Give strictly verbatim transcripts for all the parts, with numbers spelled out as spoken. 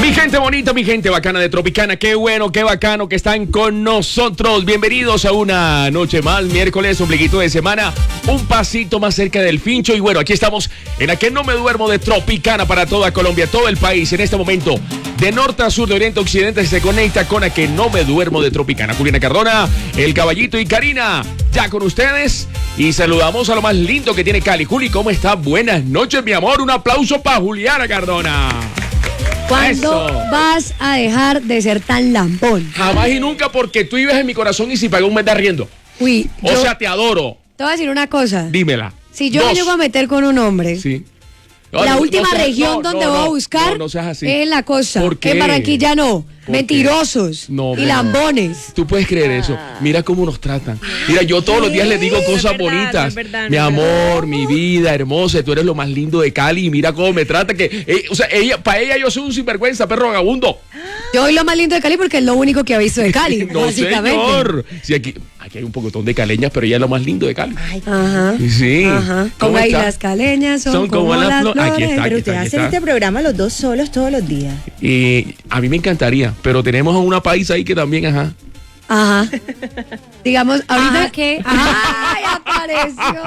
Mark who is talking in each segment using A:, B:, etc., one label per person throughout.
A: Mi gente bonita, mi gente bacana de Tropicana, qué bueno, qué bacano que están con nosotros. Bienvenidos a una noche más, miércoles, ombliguito de semana, un pasito más cerca del fincho. Y bueno, aquí estamos en A Que No Me Duermo de Tropicana para toda Colombia, todo el país. En este momento, de norte a sur, de oriente a occidente, se conecta con A Que No Me Duermo de Tropicana. Juliana Cardona, El Caballito y Karina, ya con ustedes. Y saludamos a lo más lindo que tiene Cali. Juli, ¿cómo está? Buenas noches, mi amor. Un aplauso para Juliana Cardona.
B: ¿Cuándo
A: Eso.
B: vas a dejar de ser tan lambón?
A: Jamás y nunca, porque tú vives en mi corazón y si pagué un mes de arriendo.
B: Uy,
A: O
B: yo
A: sea, te adoro.
B: te voy a decir una cosa.
A: Dímela.
B: Si yo
A: Dos.
B: me llego a meter con un hombre,
A: Sí. No,
B: la
A: no,
B: última
A: no seas-
B: región
A: no,
B: donde
A: no,
B: voy a
A: no,
B: buscar
A: no, no seas así.
B: es en la costa.
A: ¿Por qué?
B: En Barranquilla no.
A: ¿Por
B: Mentirosos
A: qué? No,
B: y
A: no.
B: lambones.
A: Tú puedes creer eso. Mira cómo nos tratan. Mira, yo todos los días les digo cosas
C: es verdad,
A: bonitas.
C: no es verdad, no
A: Mi
C: es
A: amor, mi vida hermosa, tú eres lo más lindo de Cali. Y mira cómo me trata. Que, eh, o sea, ella, para ella yo soy un sinvergüenza, perro vagabundo.
B: Yo soy lo más lindo de Cali porque es lo único que ha visto de Cali,
A: No,
B: básicamente.
A: señor. Sí, aquí, aquí hay un pocotón de caleñas, pero ella es lo más lindo de Cali.
B: Ajá.
A: Sí.
B: Ajá.
A: ¿Cómo
B: Como ahí
A: está?
B: las caleñas son,
A: Son como las
B: las
A: flores. Aquí
B: flores.
A: está,
C: Pero
A: aquí
C: ustedes
A: aquí
C: hacen
A: está.
C: este programa los dos solos todos los días.
A: Y a mí me encantaría, pero tenemos a una paisa ahí que también, ajá.
B: Ajá. Digamos, ahorita
D: Ajá, ¿qué?
B: ¡Ay, apareció!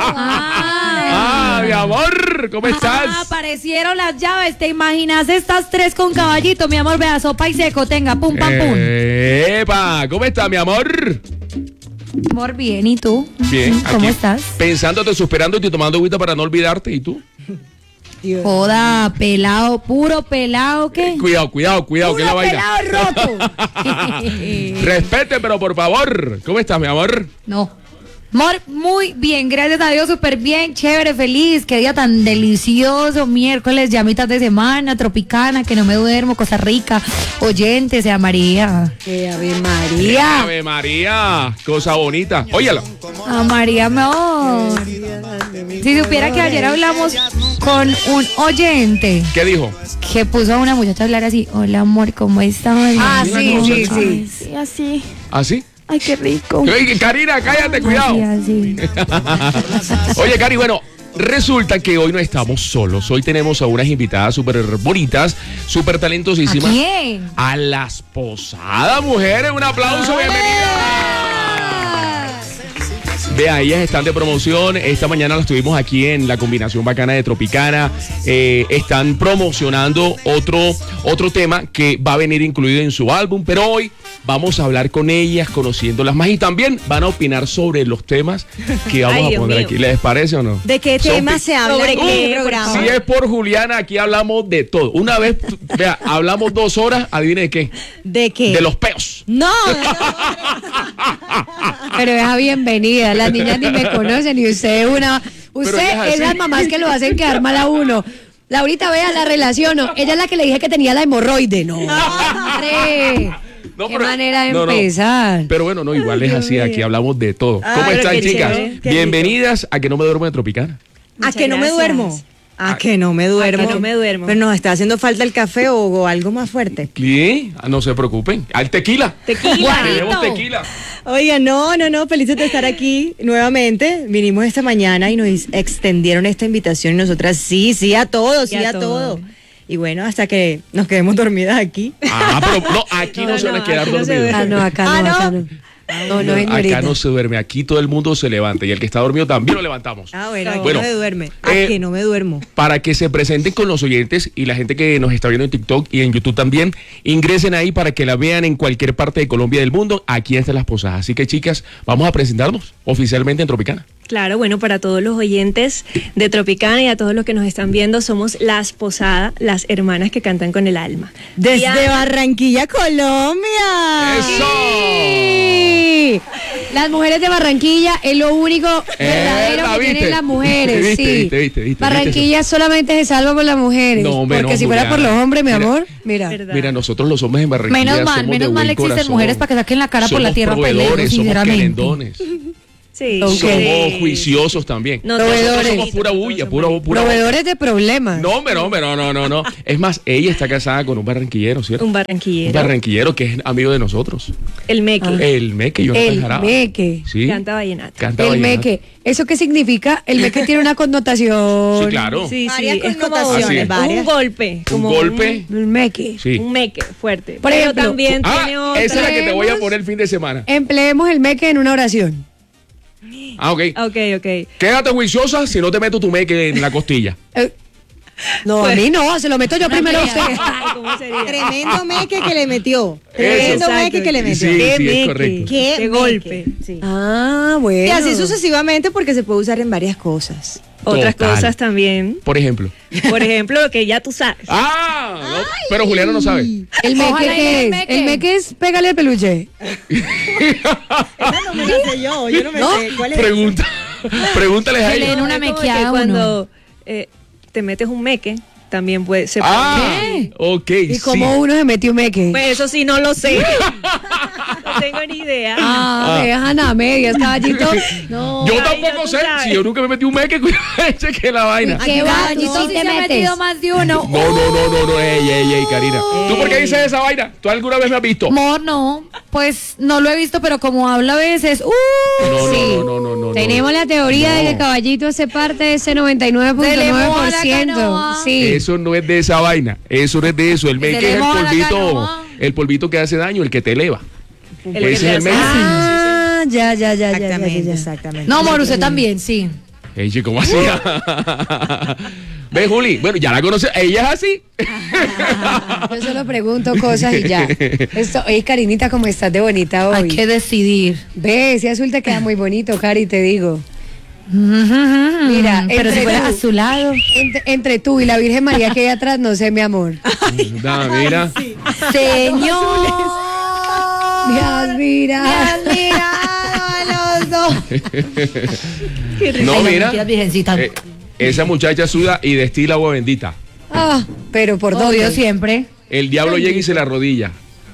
A: Ah, mi amor, ¿cómo estás?
D: Ah, aparecieron las llaves. ¿Te imaginas estas tres con caballito, mi amor? Vea, sopa y seco, tenga, pum, pam, pum.
A: Epa, ¿cómo estás, mi amor?
D: Amor, bien, ¿y tú?
A: Bien,
D: ¿Cómo
A: aquí,
D: estás?
A: Pensándote, superándote y tomando agüita para no olvidarte. ¿Y tú?
D: Joda, pelado, puro pelado, ¿qué?
A: Cuidado, cuidado, cuidado, que es la
B: ¡Puro
A: vaina.
B: pelado roto!
A: Respete, pero por favor. ¿Cómo estás, mi amor?
D: No. Amor, muy bien, gracias a Dios, súper bien, chévere, feliz. Qué día tan delicioso, miércoles, ya mitad de semana, Tropicana, que no me duermo, Costa Rica, oyente, sea María.
B: ¡Qué Ave María!
A: Ave María, cosa bonita. Óyala.
D: A María, amor. Si supiera que ayer hablamos con un oyente
A: ¿Qué dijo?
D: que puso a una muchacha a hablar así, hola amor, ¿cómo estás?
B: Ah,
A: Mira
B: sí,
A: cómo
B: sí,
A: se-
B: sí.
D: Sí, así.
A: ¿Así?
D: Ay, qué rico.
A: Oye, Karina, cállate, cuidado.
D: Así, así.
A: Oye, Cari, bueno, resulta que hoy no estamos solos. Hoy tenemos a unas invitadas súper bonitas, súper
D: ¿A
A: talentosísimas.
D: quién?
A: A las Posadas, mujeres. Un aplauso, bienvenidas. Vea, ellas están de promoción. Esta mañana las tuvimos aquí en la combinación bacana de Tropicana. Eh, están promocionando otro, otro tema que va a venir incluido en su álbum. Pero hoy vamos a hablar con ellas, conociéndolas más. Y también van a opinar sobre los temas que vamos
C: Ay,
A: a
C: Dios
A: poner
C: mío.
A: aquí. ¿Les parece o no?
C: ¿De qué
A: Son
C: tema
A: pi-
C: se habla
D: ¿Sobre
C: en
D: qué,
C: este
D: por
C: programa?
A: Si es por Juliana, aquí hablamos de todo. Una vez, vea, hablamos dos horas, adivine de qué.
C: ¿De qué?
A: De los peos.
C: No,
B: Pero es bienvenida. Las niñas ni me conocen y usted es una. Usted
A: ella es
B: es
A: así.
B: las mamás que lo hacen quedar mal a uno. Laurita, vea, la relaciono. Ella es la que le dije que tenía la hemorroide. No, hombre.
A: No,
B: Qué
A: pero-
B: manera de
A: no, no.
B: empezar.
A: Pero bueno, no, igual es así, aquí hablamos de todo.
C: Ah,
A: ¿Cómo
C: pero
A: están,
C: qué
A: chicas?
C: chévere, qué
A: Bienvenidas a Que No Me Duermo de Tropicana.
C: ¿a que no me
D: gracias.
C: duermo? ¿A que no me duermo?
D: ¿A que no me duermo?
C: Pero nos está haciendo falta el café o, o algo más fuerte.
A: ¿Qué? Ah, no se preocupen. Al tequila.
D: Tequila.
A: Tenemos tequila.
C: Oiga, no, no, no, felices de estar aquí nuevamente. Vinimos esta mañana y nos extendieron esta invitación y nosotras sí, sí a todo, sí
D: Y a
C: a,
D: todo.
C: todo. Y bueno, hasta que nos quedemos dormidas aquí.
A: Ah, pero no, aquí no,
C: No,
A: se van a
C: no,
A: quedar
C: aquí no se
A: dormidos.
B: Ah, no, acá no,
C: Ah, ¿no?
B: acá no. No, no,
A: Acá
B: señorita.
A: no se duerme, aquí todo el mundo se levanta y el que está dormido también lo levantamos.
C: Ah, bueno, aquí
A: Bueno,
C: no me duerme. ¿A
A: eh,
C: que no me duermo?
A: Para que se presenten con los oyentes y la gente que nos está viendo en TikTok y en YouTube también, ingresen ahí para que la vean en cualquier parte de Colombia y del mundo. Aquí están las Posadas. Así que, chicas, vamos a presentarnos oficialmente en Tropicana.
E: Claro, bueno, para todos los oyentes de Tropicana y a todos los que nos están viendo, somos Las Posadas, las hermanas que cantan con el alma.
C: Desde
E: Diana-
C: Barranquilla, Colombia.
A: ¡Eso!
B: Sí. Las mujeres de Barranquilla es lo único verdadero
A: la
B: que
A: viste.
B: tienen las mujeres.
A: Viste,
B: sí.
A: viste, viste, viste,
B: Barranquilla solamente se salva por las mujeres.
A: No, hombre,
B: porque
A: no,
B: si fuera por
A: Juliana.
B: los hombres, mi
A: Mira.
B: amor, mira.
E: ¿Verdad?
A: Mira, nosotros los hombres en Barranquilla
D: Menos mal,
A: somos de
D: menos mal
A: buen
D: existen
A: corazón.
D: mujeres para que saquen la cara por la
A: Somos
D: tierra,
A: proveedores,
D: peleo,
A: somos
D: sinceramente.
A: querendones.
E: Sí.
B: Ok.
A: Somos juiciosos también.
E: No,
A: Nosotros
B: Proveedores.
A: somos pura bulla, pura, pura
B: Proveedores de problemas.
A: No, hombre, no, hombre, no, no, no, no. Es más, ella está casada con un barranquillero, ¿cierto?
E: Un
A: Un
E: barranquillero.
A: barranquillero que es amigo de nosotros.
E: El Meque.
A: El Meque, yo
B: El meque.
A: Sí.
E: Canta vallenato.
A: Canta
B: El
A: vallenato.
B: meque. ¿Eso qué significa? El meque tiene una connotación.
A: Sí, claro.
E: Sí, sí,
C: Varias
E: es como
C: connotaciones,
A: Así es.
C: varias.
E: un golpe.
A: Un
E: Como
A: golpe.
B: El meque.
A: Sí.
E: Un, un meque fuerte.
B: Por
E: Pero
B: ejemplo,
E: también tiene
A: Ah,
E: otra.
A: esa es la que te voy a
B: Tenemos-
A: poner el fin de semana.
B: Empleemos el meque en una oración.
A: Ah, ok.
E: Ok, ok.
A: Quédate juiciosa si no te meto tu meque en la costilla.
B: Eh, no, a mí no, se lo meto yo primero a usted.
E: ¿Cómo sería?
C: Tremendo meque que le metió. Tremendo
E: Exacto.
C: meque que le metió.
A: Sí,
E: Qué
A: sí, es
E: meque.
A: correcto.
C: Qué
E: Qué
C: meque.
E: golpe.
C: Sí.
B: Ah, bueno.
C: Y así sucesivamente porque se puede usar en varias cosas.
E: Otras
A: Total.
E: cosas también.
A: Por ejemplo.
E: Por ejemplo, lo que ya tú sabes.
A: Ah, no, pero Juliano no sabe.
B: ¿El meque
D: Ojalá y
B: qué
D: el
B: es?
D: meque.
B: El meque es pégale el peluche.
C: Esa no me la sé yo, yo no me
B: ¿No?
C: sé. ¿Cuál es?
A: Pregunta, pregúntales a
D: Que le
A: ella.
D: den una
E: Es como
D: mequeada
E: que
D: a uno.
E: Cuando eh, te metes un meque, también puede ser.
A: Ah, ok,
B: ¿Y
A: sí.
B: cómo uno se metió un meque?
E: Pues eso sí no lo sé. No tengo ni idea.
B: Ah, me dejan a medias, caballito. No.
A: Yo
E: Ay,
A: tampoco
E: ya tú
A: sé,
E: sabes.
A: si yo nunca me metí un meque, que la vaina.
B: ¿Qué
C: Aquí
B: va?
C: caballito,
B: ¿Tú
D: Sí
B: sí
D: se
B: te
D: ha
B: metes?
D: metido más de uno.
A: No, no, no, no, no, ey, ey, ey, Karina. ¿Tú por qué dices esa vaina? ¿Tú alguna vez me has visto? No,
D: Amor, no, pues no lo he visto, pero como habla a veces, uh,
A: no,
B: sí.
A: no, no, no, no.
B: Tenemos la teoría de que Caballito hace parte de ese noventa y nueve punto nueve
D: Se le
B: por
D: moja la
B: ciento.
D: canoa.
B: Sí.
A: Eso no es de esa vaina. Eso no es de eso. El meque
D: le
A: es el
D: moja la
A: polvito,
D: canoa.
A: el polvito que hace daño, el que te eleva.
E: El que
A: Ese
E: te
A: es el
E: hace-
A: meque.
B: Ah, ya, ya, ya, ya, ya,
C: Exactamente,
B: ya.
C: exactamente.
D: no, amor, usted también, sí.
A: Ey, chico, ¿cómo hacía? Ve, Juli, bueno, ya la conoces. Ella es así.
B: Yo solo pregunto cosas y ya. Esto, oye, Karinita, ¿cómo estás de bonita hoy?
D: Hay que decidir.
B: Ve, ese azul te queda muy bonito, Cari, te digo.
D: Mira,
B: Mira,
D: pero
B: entre
D: si fuera
B: tú-
D: a su lado.
B: Entre, entre tú y la Virgen María que hay atrás, no sé, mi amor.
A: Da, mira.
D: Señor.
B: Dios, mira.
D: Me has mirado a los dos.
A: No,
D: Ay,
A: mira.
D: mentiras, virgencita.
A: eh, esa muchacha suda y destila agua bendita.
B: Ah, pero por
D: Obvio
B: dónde.
D: siempre.
A: El diablo llega y se la arrodilla.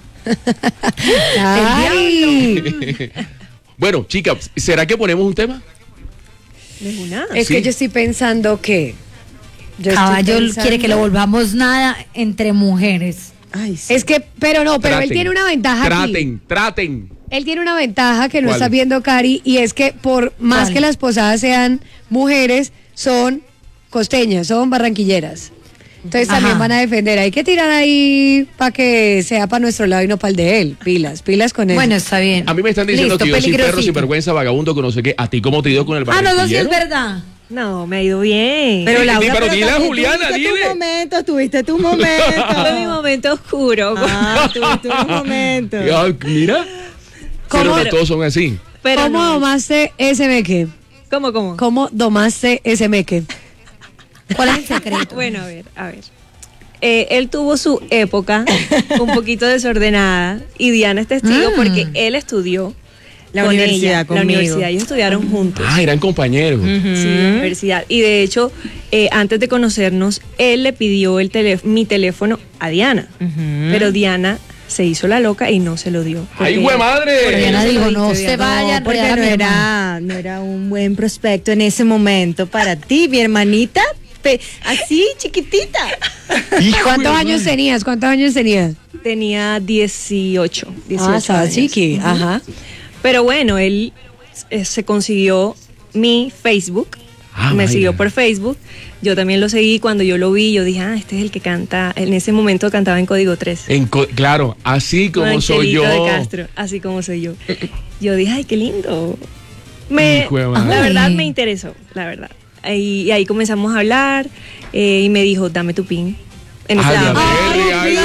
B: Ay,
A: Bueno, chicas, ¿será que ponemos un tema?
E: De una.
B: es
A: Sí.
B: que yo estoy pensando que. Yo estoy
D: Caballo
B: pensando-
D: quiere que lo volvamos nada entre mujeres.
C: Ay, sí.
B: Es que, pero no, pero él
A: Traten,
B: tiene una ventaja aquí.
A: Traten, traten.
B: Él tiene una ventaja que no
A: ¿Cuál?
B: estás viendo, Cari, y es que por más
D: ¿Cuál?
B: que las posadas sean mujeres, son costeñas, son barranquilleras. Entonces también
D: Ajá.
B: van a defender. Hay que tirar ahí para que sea para nuestro lado y no para el de él. Pilas, pilas con eso.
D: Bueno, está bien.
A: A mí me están diciendo
D: Listo,
A: que yo soy perro
D: peligrosito.
A: sin vergüenza, vagabundo, que no sé qué. ¿A ti cómo te dio con el
D: Ah, no, no, sí es
A: barranquillero?
D: verdad.
E: No, me ha ido bien.
C: Pero
A: Di-
C: Laura,
A: di- pero
C: pero
A: dile a
C: también
A: Juliana,
C: tuviste
A: dile.
C: tu momento, tuviste tu momento.
E: Fue mi momento oscuro.
C: Ah, tuviste un momento.
A: Ah, mira.
B: ¿Cómo?
A: Pero no
B: Pero-
A: todos son así.
E: Pero
B: ¿Cómo
E: no.
B: domaste ese meque?
E: ¿Cómo, cómo?
B: ¿Cómo domaste ese meque?
D: ¿Cuál es el secreto?
E: Bueno, a ver, a ver. Eh, él tuvo su época un poquito desordenada y Diana es testigo
D: Mm.
E: porque él estudió
C: La
E: con
C: universidad
E: ella, la
C: conmigo.
E: universidad. Ellos estudiaron juntos.
A: Ah, eran compañeros.
E: Sí, en la universidad. Y de hecho, eh, antes de conocernos, él le pidió el telé- mi teléfono a Diana. Pero Diana se hizo la loca y no se lo dio.
A: ¡Ay,
E: Porque-
A: güey madre!
E: porque
D: Diana
E: yo se lo
D: dijo,
E: dije,
D: no
E: Diana.
D: se vaya a
C: No, porque
D: enredar a
C: no
D: mi hermana.
C: era, no era un buen prospecto en ese momento para ti, mi hermanita. pe- así, chiquitita.
A: Hijo
B: ¿Cuántos
A: de
B: años
A: madre.
B: tenías? ¿Cuántos años tenías?
E: Tenía dieciocho. dieciocho
B: Ah, estaba
E: años.
B: chiqui. Ajá.
E: Pero bueno, él eh, se consiguió mi Facebook.
A: Ah,
E: me
A: vaya.
E: siguió por Facebook. Yo también lo seguí. Cuando yo lo vi, yo dije, ah, este es el que canta. En ese momento cantaba en Código tres.
A: En co- claro, así como
E: Con
A: soy yo.
E: Angelito de Castro, así como soy yo. Yo dije, ay, qué lindo. Me,
A: Hijo de madre.
E: la verdad
D: Ay.
E: me interesó, la verdad. Ahí- y ahí comenzamos a hablar eh, y me dijo, dame tu pin. En ese
A: Ay,
E: momento.
A: Albert, ay,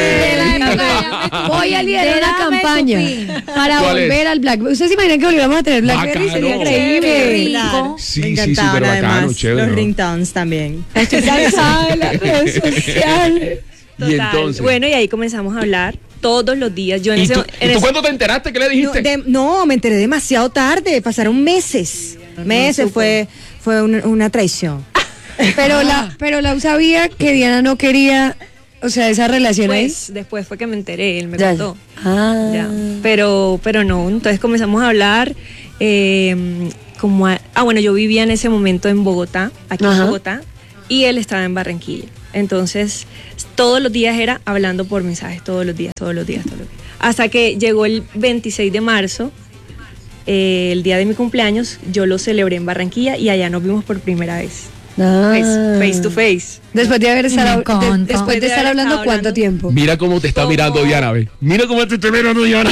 A: Albert.
B: Voy a liderar una
D: Dame tu
B: campaña
D: pin.
B: para
A: ¿Cuál es?
B: volver al Blackberry. ¿Ustedes se imaginan que volviéramos a tener Blackberry?
A: Bacano.
B: Sería
D: Qué
B: increíble.
D: rico.
A: Sí,
C: Me
A: sí, sí,
C: encantaban
A: pero bacano,
C: además
A: chévere.
C: los
A: ¿no?
C: ringtones también.
B: Estoy cansada de las redes sociales.
A: Y
E: Total.
A: entonces.
E: Bueno, y ahí comenzamos a hablar todos los días. Yo en
A: ¿Y
E: ese,
A: tú,
E: en
A: ¿y tú
E: ese-
A: cuándo te enteraste? ¿Qué le
C: No,
A: dijiste?
C: de- no, me enteré demasiado tarde, pasaron meses. Meses, fue, fue una, una traición.
B: Pero la, pero la sabía que Diana no quería, o sea, esa relación ahí.
E: pues, después fue que me enteré, él me
B: Ya,
E: contó.
B: ya. Ah.
E: Ya. Pero, pero no, entonces comenzamos a hablar eh, como a- ah, bueno, yo vivía en ese momento en Bogotá, aquí
B: Ajá.
E: en Bogotá, y él estaba en Barranquilla. Entonces, todos los días era hablando por mensajes, todos los días, todos los días, todos los días. Hasta que llegó el veintiséis de marzo, eh, el día de mi cumpleaños, yo lo celebré en Barranquilla y allá nos vimos por primera vez.
B: Ah.
E: Face, face to face.
B: Después de haber estado,
D: Me encanta.
B: de- después de estar hablando, ¿cuánto tiempo?
A: Mira cómo te está
E: ¿Cómo?
A: mirando Diana, ve. Mira cómo te está mirando Diana.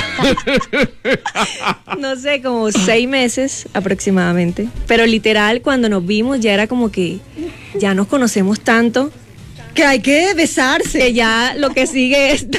E: No sé, como seis meses aproximadamente. Pero literal, cuando nos vimos ya era como que ya nos conocemos tanto
C: Que hay que besarse.
E: que ya lo que sigue es